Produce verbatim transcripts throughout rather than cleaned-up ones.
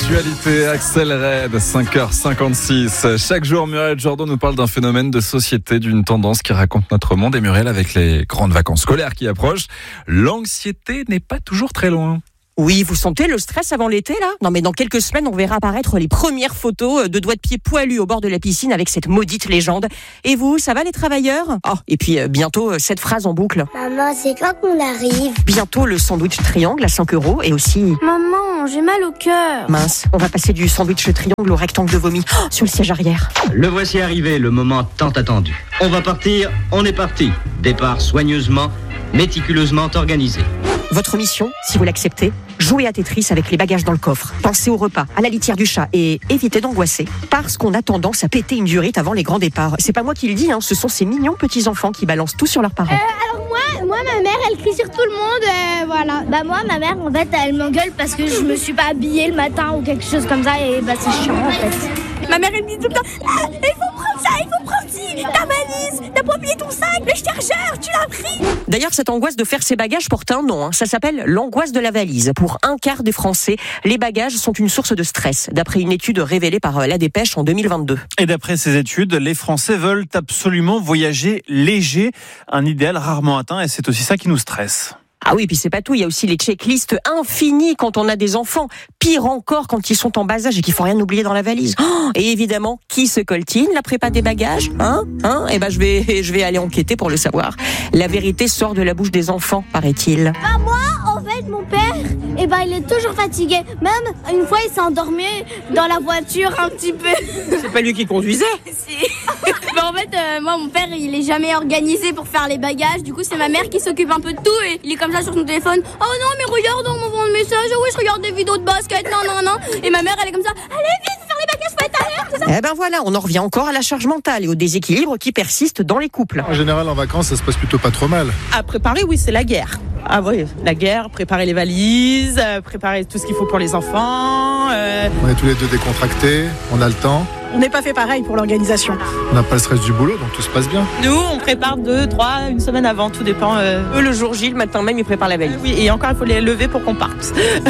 L'actualité accélère, cinq heures cinquante-six. Chaque jour, Muriel Jourdan nous parle d'un phénomène de société, d'une tendance qui raconte notre monde. Et Muriel, avec les grandes vacances scolaires qui approchent, l'anxiété n'est pas toujours très loin. Oui, vous sentez le stress avant l'été, là ? Non, mais dans quelques semaines, on verra apparaître les premières photos de doigts de pied poilus au bord de la piscine avec cette maudite légende. Et vous, ça va les travailleurs ? Oh, et puis euh, bientôt, euh, cette phrase en boucle. Maman, c'est quand qu'on arrive ? Bientôt, le sandwich triangle à cinq euros et aussi... Maman, j'ai mal au cœur. Mince, on va passer du sandwich triangle au rectangle de vomi oh, sur le siège arrière. Le voici arrivé, le moment tant attendu. On va partir, on est parti. Départ soigneusement, méticuleusement organisé. Votre mission, si vous l'acceptez, jouez à Tetris avec les bagages dans le coffre. Pensez au repas, à la litière du chat et évitez d'angoisser parce qu'on a tendance à péter une durite avant les grands départs. C'est pas moi qui le dis, hein, ce sont ces mignons petits-enfants qui balancent tout sur leurs parents. Euh, alors moi, moi, ma mère, elle crie sur tout le monde, euh, voilà. Bah moi, ma mère, en fait, elle m'engueule parce que je me suis pas habillée le matin ou quelque chose comme ça et bah c'est chiant en fait. Ma mère, elle me dit tout le temps, ah, il faut prendre ça, il faut prendre ci, ta valise, t'as pas oublié ton sac, le chargeur, tu l'as pris. D'ailleurs, cette angoisse de faire ses bagages porte un nom, hein. Ça s'appelle l'angoisse de la valise. Pour un quart des Français, les bagages sont une source de stress, d'après une étude révélée par La Dépêche en deux mille vingt-deux. Et d'après ces études, les Français veulent absolument voyager léger, un idéal rarement atteint, et c'est aussi ça qui nous stresse. Ah oui, puis c'est pas tout, il y a aussi les checklists infinies quand on a des enfants. Pire encore quand ils sont en bas âge et qu'il faut rien oublier dans la valise. Oh, et évidemment, qui se coltine la prépa des bagages, hein, hein Eh ben je vais, je vais aller enquêter pour le savoir. La vérité sort de la bouche des enfants, paraît-il. Bah moi, en fait, mon père, eh ben il est toujours fatigué. Même une fois, il s'est endormi dans la voiture un petit peu. C'est pas lui qui conduisait. Si. Bah en fait, euh, moi, mon père, il est jamais organisé pour faire les bagages. Du coup, c'est ma mère qui s'occupe un peu de tout et il est comme ça sur son téléphone. Oh non, mais regarde, on m'envoie un message. Oh oui, je regarde des vidéos de basket. Non, non, non. Et ma mère, elle est comme ça. Allez, vite, faire les bagages, faut être à l'heure. C'est ça. Eh ben voilà, on en revient encore à la charge mentale et au déséquilibre qui persiste dans les couples. En général, en vacances, ça se passe plutôt pas trop mal. À préparer, oui, c'est la guerre. Ah oui, la guerre, préparer les valises, euh, préparer tout ce qu'il faut pour les enfants. Euh... On est tous les deux décontractés, on a le temps. On n'est pas fait pareil pour l'organisation. On n'a pas le stress du boulot, donc tout se passe bien. Nous, on prépare deux, trois, une semaine avant, tout dépend. Euh... Eux, le jour J, le matin même, ils préparent la valise. Euh, oui, et encore, il faut les lever pour qu'on parte.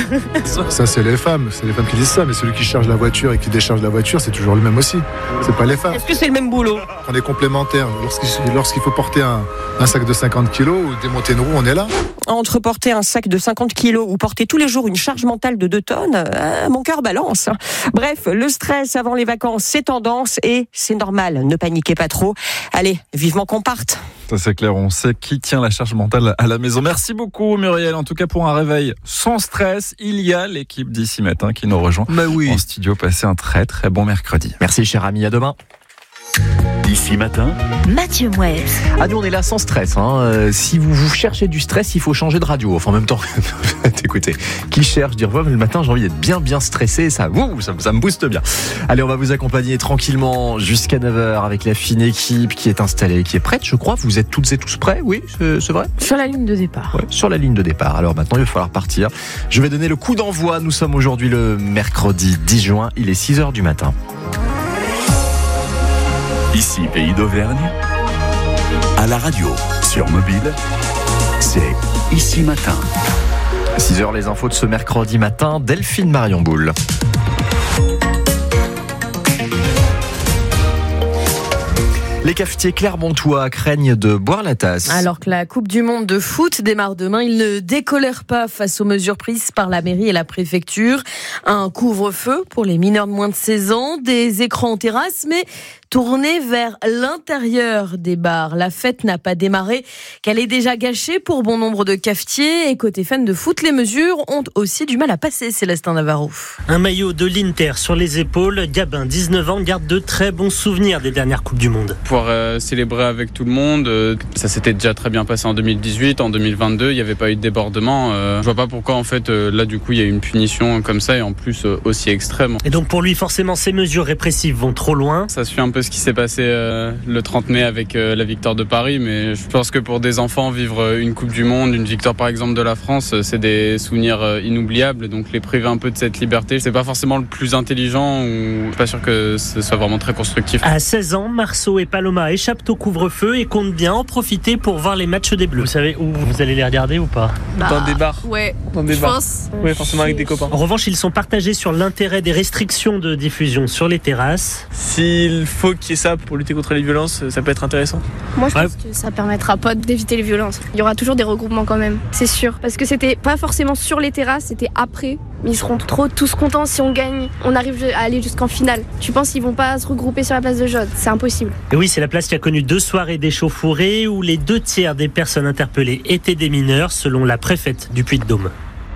Ça, c'est les femmes, c'est les femmes qui disent ça, mais celui qui charge la voiture et qui décharge la voiture, c'est toujours le même aussi. C'est pas les femmes. Est-ce que c'est le même boulot ? On est complémentaires. Lorsqu'il, lorsqu'il faut porter un, un sac de cinquante kilos ou démonter une roue, on est là. Entre porter un sac de cinquante kilos ou porter tous les jours une charge mentale de deux tonnes, euh, mon cœur balance. Bref, le stress avant les vacances, c'est tendance et c'est normal. Ne paniquez pas trop. Allez, vivement qu'on parte. Ça c'est clair, on sait qui tient la charge mentale à la maison. Merci beaucoup Muriel, en tout cas pour un réveil sans stress. Il y a l'équipe d'Ici Matin qui nous rejoint bah oui. en studio. Passez un très très bon mercredi. Merci cher ami, à demain. Ici Matin, Mathieu Mouebs. Ah, nous on est là sans stress. Hein. Euh, si vous, vous cherchez du stress, il faut changer de radio. Enfin, en même temps, écoutez, qui cherche dire ouais, mais le matin j'ai envie d'être bien bien stressé, ça, ouh, ça, ça me booste bien. Allez, on va vous accompagner tranquillement jusqu'à neuf heures avec la fine équipe qui est installée, qui est prête, je crois. Vous êtes toutes et tous prêts, oui, c'est, c'est vrai. Sur la ligne de départ. Ouais, sur la ligne de départ. Alors maintenant, il va falloir partir. Je vais donner le coup d'envoi. Nous sommes aujourd'hui le mercredi dix juin. Il est six heures du matin. ici Pays d'Auvergne, à la radio, sur mobile, c'est Ici Matin. six heures, les infos de ce mercredi matin, Delphine Marion Boule. Les cafetiers clermontois craignent de boire la tasse. Alors que la Coupe du Monde de foot démarre demain, ils ne décolèrent pas face aux mesures prises par la mairie et la préfecture. Un couvre-feu pour les mineurs de moins de seize ans, des écrans en terrasse, mais tournés vers l'intérieur des bars. La fête n'a pas démarré, qu'elle est déjà gâchée pour bon nombre de cafetiers. Et côté fans de foot, les mesures ont aussi du mal à passer, Célestin Navarro. Un maillot de l'Inter sur les épaules, Gabin, dix-neuf ans, garde de très bons souvenirs des dernières Coupes du Monde. Pouvoir euh, célébrer avec tout le monde, euh, ça s'était déjà très bien passé en deux mille dix-huit, en deux mille vingt-deux, il n'y avait pas eu de débordement. Euh, je vois pas pourquoi en fait euh, là du coup il y a eu une punition comme ça et en plus euh, aussi extrême. Et donc pour lui forcément ces mesures répressives vont trop loin. Ça suit un peu peu ce qui s'est passé euh, le trente mai avec euh, la victoire de Paris, mais je pense que pour des enfants, vivre une Coupe du Monde, une victoire par exemple de la France, c'est des souvenirs euh, inoubliables. Donc les priver un peu de cette liberté, c'est pas forcément le plus intelligent, ou je suis pas sûr que ce soit vraiment très constructif. À seize ans, Marceau et Paloma échappent au couvre-feu et comptent bien en profiter pour voir les matchs des Bleus. Vous savez où vous allez les regarder ou pas? Bah, dans des bars. Ouais, dans des je bars. pense. Oui, forcément avec des copains. En revanche, ils sont partagés sur l'intérêt des restrictions de diffusion sur les terrasses. S'il faut qu'il y ait ça pour lutter contre les violences, ça peut être intéressant. Moi, je ouais. pense que ça permettra pas d'éviter les violences. Il y aura toujours des regroupements quand même, c'est sûr. Parce que c'était pas forcément sur les terrasses, c'était après. Mais ils seront trop tous contents si on gagne. On arrive à aller jusqu'en finale. Tu penses qu'ils vont pas se regrouper sur la place de Jaude? C'est impossible. Et oui, c'est la place qui a connu deux soirées d'échauffourées où les deux tiers des personnes interpellées étaient des mineurs, selon la préfète du Puy-de-Dôme.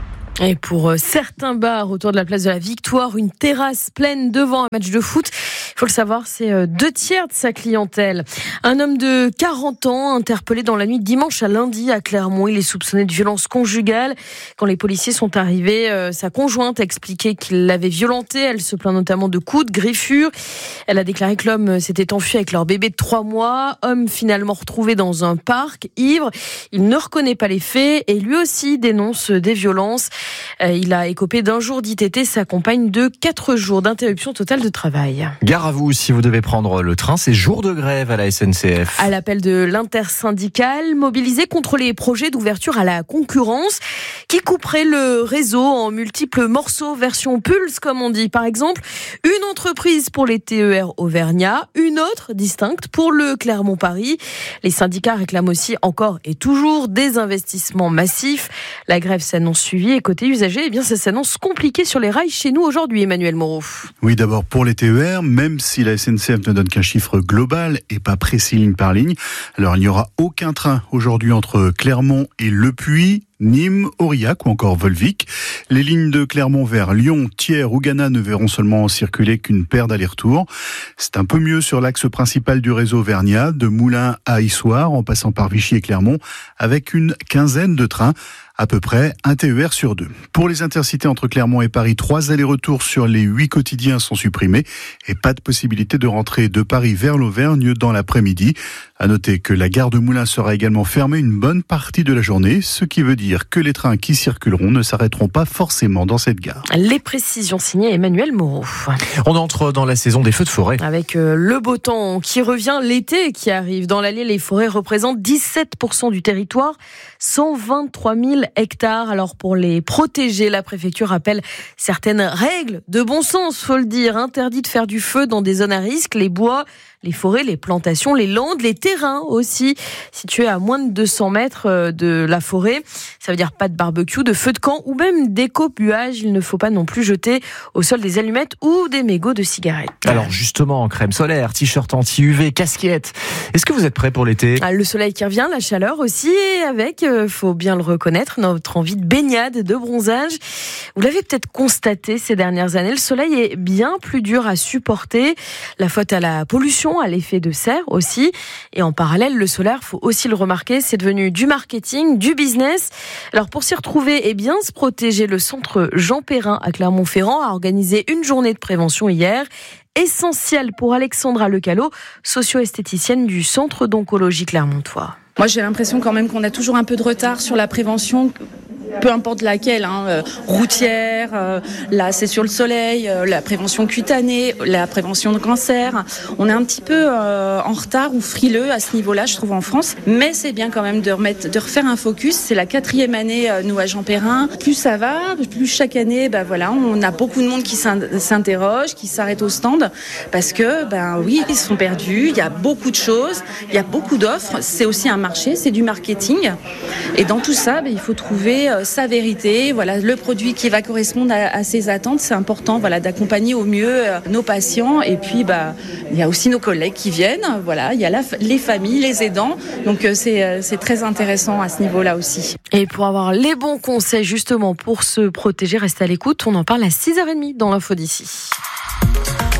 Et pour certains bars autour de la place de la Victoire, une terrasse pleine devant un match de foot, il faut le savoir, c'est deux tiers de sa clientèle. Un homme de quarante ans interpellé dans la nuit de dimanche à lundi à Clermont. Il est soupçonné de violence conjugale. Quand les policiers sont arrivés, sa conjointe a expliqué qu'il l'avait violentée. Elle se plaint notamment de coups, de griffures. Elle a déclaré que l'homme s'était enfui avec leur bébé de trois mois. Homme finalement retrouvé dans un parc, ivre. Il ne reconnaît pas les faits et lui aussi dénonce des violences. Il a écopé d'un jour d'I T T, sa compagne de quatre jours d'interruption totale de travail. Gare à vous si vous devez prendre le train, c'est jour de grève à la S N C F. À l'appel de l'intersyndicale, mobilisée contre les projets d'ouverture à la concurrence qui couperaient le réseau en multiples morceaux, version pulse comme on dit. Par exemple, une entreprise pour les T E R Auvergnat, une autre distincte pour le Clermont-Paris. Les syndicats réclament aussi encore et toujours des investissements massifs. La grève s'annonce suivie et côté usagers, eh bien ça s'annonce compliqué sur les rails chez nous aujourd'hui, Emmanuel Moreau. Oui, d'abord pour les T E R, même si la S N C F ne donne qu'un chiffre global et pas précis ligne par ligne, alors il n'y aura aucun train aujourd'hui entre Clermont et Le Puy, Nîmes, Aurillac ou encore Volvic. Les lignes de Clermont vers Lyon, Thiers ou Ghana ne verront seulement circuler qu'une paire d'allers-retours. C'est un peu mieux sur l'axe principal du réseau Auvergnat, de Moulins à Issoire, en passant par Vichy et Clermont, avec une quinzaine de trains. À peu près un T E R sur deux. Pour les intercités entre Clermont et Paris, trois allers-retours sur les huit quotidiens sont supprimés et pas de possibilité de rentrer de Paris vers l'Auvergne dans l'après-midi. À noter que la gare de Moulins sera également fermée une bonne partie de la journée, ce qui veut dire que les trains qui circuleront ne s'arrêteront pas forcément dans cette gare. Les précisions signées Emmanuel Moreau. On entre dans la saison des feux de forêt. Avec le beau temps qui revient, l'été qui arrive. Dans l'Allier, les forêts représentent dix-sept pour cent du territoire, cent vingt-trois mille hectares. Alors pour les protéger, la préfecture rappelle certaines règles de bon sens, faut le dire. Interdit de faire du feu dans des zones à risque, les bois, les forêts, les plantations, les landes, les terrains aussi, situés à moins de deux cents mètres de la forêt. Ça veut dire pas de barbecue, de feu de camp ou même d'éco-buage. Il ne faut pas non plus jeter au sol des allumettes ou des mégots de cigarettes. Alors justement, crème solaire, t-shirt anti-U V, casquette. Est-ce que vous êtes prêts pour l'été ? Ah, le soleil qui revient, la chaleur aussi, et avec, euh, faut bien le reconnaître, notre envie de baignade, de bronzage. Vous l'avez peut-être constaté ces dernières années, le soleil est bien plus dur à supporter. La faute à la pollution, à l'effet de serre aussi. Et en parallèle, le solaire, faut aussi le remarquer, c'est devenu du marketing, du business. Alors pour s'y retrouver et bien se protéger, le centre Jean Perrin à Clermont-Ferrand a organisé une journée de prévention hier. Essentiel pour Alexandra Lecalot, socio-esthéticienne du centre d'oncologie clermontois. Moi, j'ai l'impression quand même qu'on a toujours un peu de retard sur la prévention. Peu importe laquelle, hein, euh, routière, euh, là c'est sur le soleil, euh, la prévention cutanée, la prévention de cancer. On est un petit peu euh, en retard ou frileux à ce niveau-là, je trouve, en France. Mais c'est bien quand même de remettre, de refaire un focus. C'est la quatrième année, euh, nous à Jean Perrin. Plus ça va, plus chaque année, bah voilà, on a beaucoup de monde qui s'interroge, qui s'arrête au stand, parce que, ben oui, ils sont perdus. Il y a beaucoup de choses, il y a beaucoup d'offres. C'est aussi un marché, c'est du marketing. Et dans tout ça, ben, il faut trouver euh, sa vérité, voilà, le produit qui va correspondre à, à ses attentes. C'est important, voilà, d'accompagner au mieux euh, nos patients. Et puis, bah, il y a aussi nos collègues qui viennent. Voilà, il y a la, les familles, les aidants. Donc, euh, c'est, euh, c'est très intéressant à ce niveau-là aussi. Et pour avoir les bons conseils justement pour se protéger, restez à l'écoute. On en parle à six heures trente dans l'info d'ici.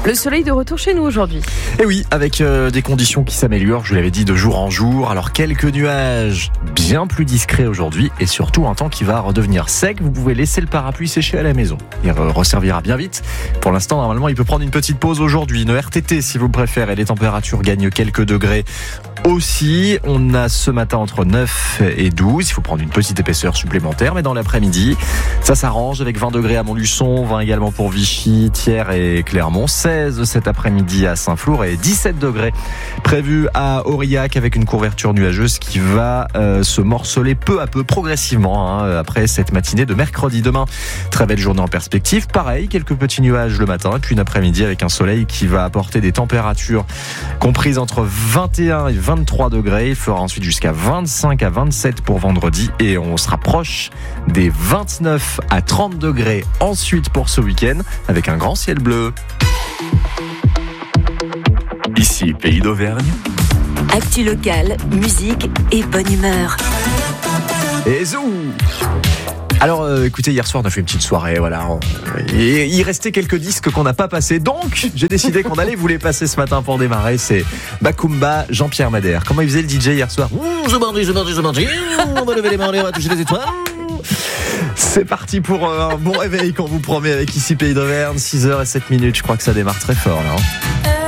Le soleil de retour chez nous aujourd'hui. Et oui, avec euh, des conditions qui s'améliorent, je vous l'avais dit, de jour en jour. Alors quelques nuages bien plus discrets aujourd'hui et surtout un temps qui va redevenir sec. Vous pouvez laisser le parapluie sécher à la maison. Il resservira bien vite. Pour l'instant, normalement, il peut prendre une petite pause aujourd'hui. Une R T T si vous préférez. Les températures gagnent quelques degrés aussi. On a ce matin entre neuf et douze. Il faut prendre une petite épaisseur supplémentaire. Mais dans l'après-midi, ça s'arrange avec vingt degrés à Montluçon, vingt également pour Vichy, Thiers et Clermont. seize cet après-midi à Saint-Flour et dix-sept degrés prévus à Aurillac avec une couverture nuageuse qui va euh, se morceler peu à peu progressivement hein, après cette matinée de mercredi. Demain, très belle journée en perspective. Pareil, quelques petits nuages le matin et puis une après-midi avec un soleil qui va apporter des températures comprises entre vingt et un et vingt-trois degrés. Il fera ensuite jusqu'à vingt-cinq à vingt-sept pour vendredi et on se rapproche des vingt-neuf à trente degrés ensuite pour ce week-end avec un grand ciel bleu. Ici, Pays d'Auvergne. Actu locale, musique et bonne humeur. Et zou. Alors euh, écoutez, hier soir on a fait une petite soirée, voilà. Et il restait quelques disques qu'on n'a pas passés, donc j'ai décidé qu'on allait vous les passer ce matin pour démarrer. C'est Bakumba, Jean-Pierre Madère. Comment il faisait le D J hier soir? Mmh, je bandis, je bandis, je bandis. On va lever les mains, on va toucher les étoiles. C'est parti pour un bon réveil qu'on vous promet avec Ici Pays d'Auvergne. six heures et sept minutes, je crois que ça démarre très fort là. Hein.